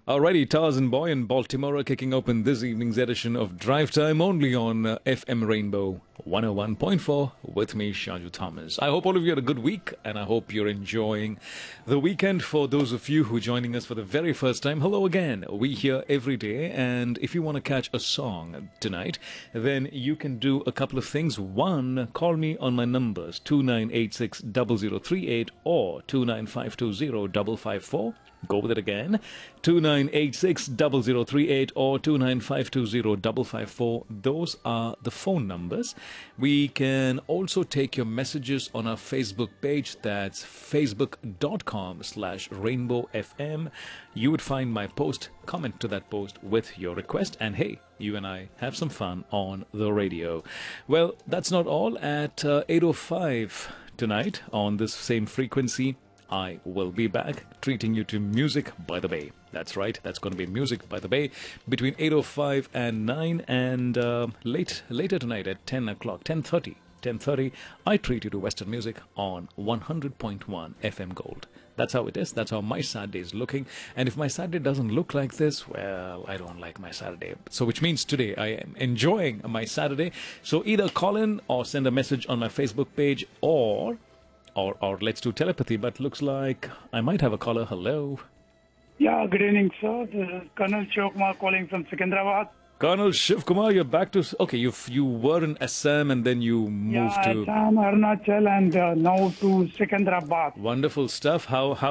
Alrighty, Tarzan Boy and Baltimore are kicking open this evening's edition of Drive Time only on FM Rainbow 101.4 with me, Shaju Thomas. I hope all of you had a good week and I hope you're enjoying the weekend. For those of you who are joining us for the very first time, hello again. We here every day, and if you want to catch a song tonight, then you can do a couple of things. One, call me on my numbers 2986 or 29520 Go with it again. 2986 or 29520 Those are the phone numbers. We can also take your messages on our Facebook page. That's facebook.com/rainbowfm. You would find my post. Comment to that post with your request. And hey, you and I have some fun on the radio. Well, that's not all. At 8:05 tonight on this same frequency, I will be back treating you to Music by the Bay. That's right, that's going to be Music by the Bay between 8:05 and 9, and later tonight at 10 o'clock, 10:30, I treat you to Western music on 100.1 FM Gold. That's how it is. That's how my Saturday is looking. And if my Saturday doesn't look like this, well, I don't like my Saturday. So which means today I am enjoying my Saturday. So either call in or send a message on my Facebook page, or let's do telepathy, but looks like I might have a caller. Hello. Yeah, good evening, sir. This is Colonel Shivkumar calling from Secunderabad. Colonel Shivkumar, you're back to... Okay, you were in Assam and then you moved to... Assam, Arunachal, and now to Secunderabad. Wonderful stuff. How